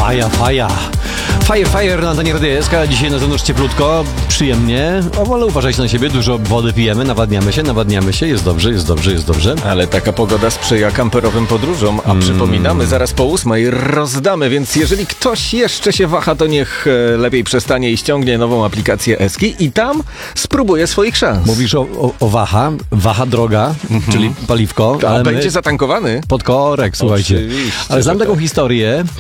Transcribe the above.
Faja. Fire na antenie Radia SK. Dzisiaj na zewnątrz cieplutko, przyjemnie, ale uważajcie na siebie, dużo wody pijemy, nawadniamy się, jest dobrze. Ale taka pogoda sprzyja kamperowym podróżom, a przypominamy, zaraz po 8:00 rozdamy, więc jeżeli ktoś jeszcze się waha, to niech lepiej przestanie i ściągnie nową aplikację Eski i tam spróbuje swoich szans. Mówisz o waha droga, czyli paliwko. A ale będzie zatankowany? pod korek, słuchajcie. Oczywiście, Ale znam że taką tak. historię,